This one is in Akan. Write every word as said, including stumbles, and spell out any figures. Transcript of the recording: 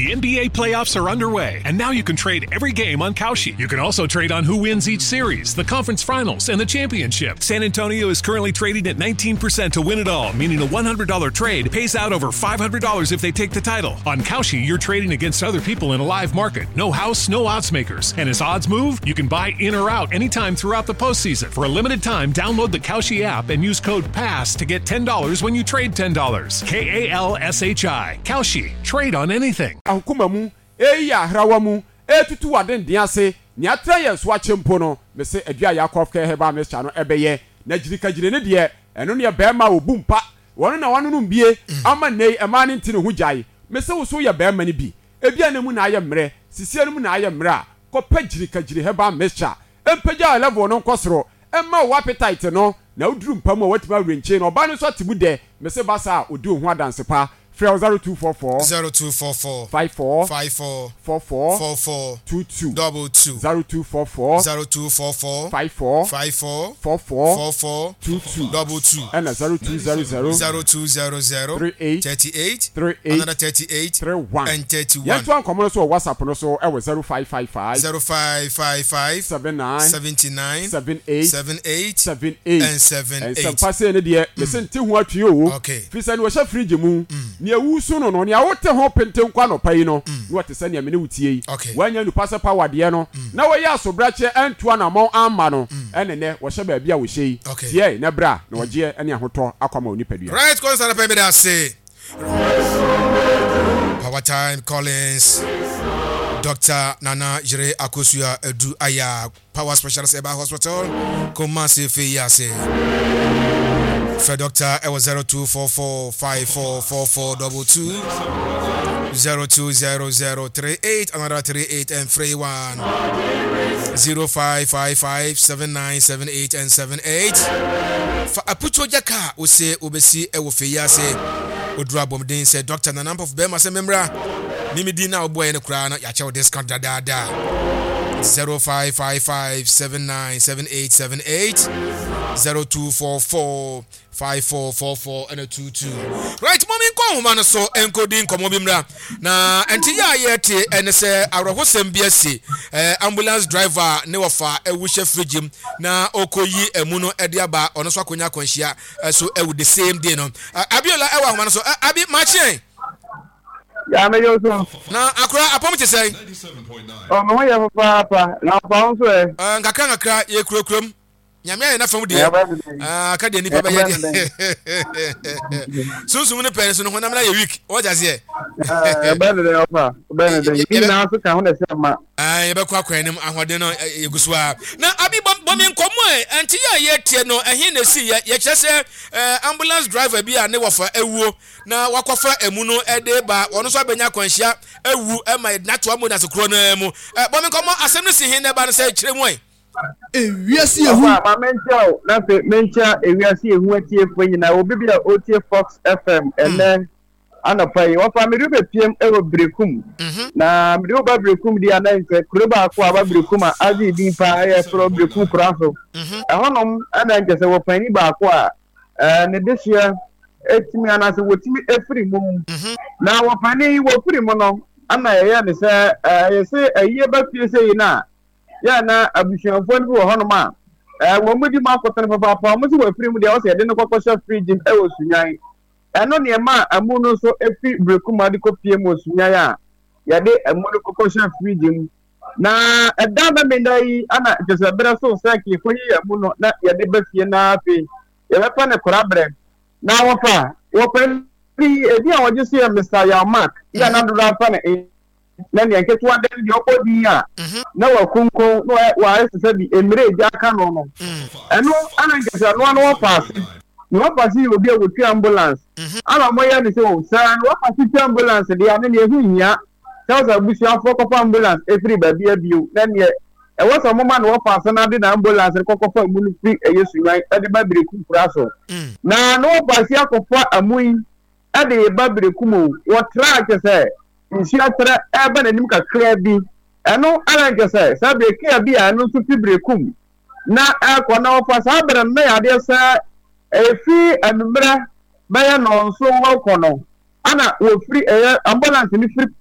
The N B A playoffs are underway, and now you can trade every game on Kalshi. You can also trade on who wins each series, the conference finals, and the championship. San Antonio is currently trading at nineteen percent to win it all, meaning a one hundred dollars trade pays out over five hundred dollars if they take the title. On Kalshi, you're trading against other people in a live market. No house, no odds makers. And as odds move, you can buy in or out anytime throughout the postseason. For a limited time, download the Kalshi app and use code PASS to get ten dollars when you trade ten dollars. K A L S H I. Kalshi. Trade on anything. Ahukuma eya hrawamu etutu waden diase nyatra ye so achempo no me se adua yakov ke heba me cha no ebeye na jirika jire ne de eno ne be ma obumpa wono na wano no mbie ama nei ema ne ntine hu jai me se wo so ye be ma ne bi ebia na mu na aye mre sisia no mu na aye mre a ko pa jirika jire heba me cha empeja level no nkosoro emma wo appetite no na uduru mpam a watima renche no oba no so timu de me se basa odi ho adanse pa zero two four four zero two four four five four five four four four four four two two double two zero two four four zero two four four five four five four four four four four two two double two and zero two zero zero zero two zero zero three eight thirty eight three eight another thirty eight three one and thirty one. Yes, one common so WhatsApp no so e zero five five five zero five five five seven nine seventy nine seven eight seven eight seven eight and seven and eight. some pass any there me sent hu atwe o okay fi say no hye fridge mu ne awusu no no ne awote ho pente nkwa no pai no no wate say ne me ne wutie yi wanya nu pass power de no na wo ya so brache antua na mon amma no ene ne wo hye ba bia wo hye yi tie na bra na wo je ene ahoto akwama onipadua right concern pa me da say Power Time Collins Doctor Nana Jire Akosua Edu Aya Power Specialist Eba Hospital Kumasi Fiyase for Doctor Ewa zero two four four five four four four double two zero two zero zero three eight another three eight and three one zero five five five seven nine seven eight and seven eight for Apucho Jaka Use Ubesi Ewa Fiyase Odra Bomdin said Doctor Nana of Bema Semembra Mimi Dina boy in the crown ya chow discount da da da zero five five five seven nine seven eight seven eight zero two four four five four four four and a two two. Right, mommy come man so encoding come bimra na enti ya yete and say arahosem biase eh ambulance driver ne wafa ewuhye frigim na okoyi emuno ede aba ono so akonya kwanhia so ewu the same day no abiola ewa man so abi machi ya me yo so na akura apom che say o me ho ye papa na pa so e ngakra ngakra ye kurokurom nyame na fam de ah ka de nipa ba ye sunsun ne pere so no honam na ye week o jaze e eh ba de opa ba de ni na so ka ho na se ma ah ye be kwa kwa nim ahode no yegusua na abi bom nkomo e anti ya ye tie no ehin na si ye kire se ambulance driver bi a ne wofa ewuo na wakofa emu no ede ba ono so abenya kwanhia ewu e ma na to amu na se kro na emu bom nkomo asem no si hin ne ba no se kire mu e ewiase ehu ma mentia na fe mentia ewiase ehu atie fo nyina obi bia otie Fox F M ene anapai wa family be pm ewo brekum na mdi oba brekum dia na nse kuroba akwa aba brekum a adi din pa e pro brekum praso ehonom ana nkese wo pani ba akwa eh ne desia etimi anase wotimi efri mum na wo pani wo fri mu no ana ye ne se eh se aye ba pie se yina ya na abushafo ni wo hono ma eh wo mudi ma kwotene papa pa mo si wo free mu de o se de no kokosha fridge e wo sunyan eno ne ma amu no so efi brekum ade ko pie mo sunyan a ya de amu no kokosha fridge mu na eda ba mendai ana jese bere so saki ko yi amu no na ya de ba fie na afi ya be pa ne korabre na wo fa wo pa ni e di awon jese Mister Yamak ya na do ra pa ne na ne nke tuwa den di okodi a na wa kunko no wa ese bi emire ja ka no no eno ana ngesa no no pass no pass yi obi ewotu ambulance ana mo ya ni se o sa no pass ti ambulance dia na ne ehu nya tell busi afọ kofa ambulance every baby abiu na ne e wo so mo ma no pass na de na ambulance kokofa mu ni free eyesu nwan e de ba bire ku praso na no pass akofa amui e de ba bire ku mo wo track se nsia tra ebe na nim ka kra bi eno ala nke se sabe kia bi anu su fibrekum na akọ na ofa sabere na ya de sa efi anumra baya no so wo kono ana wo free ambulance ni free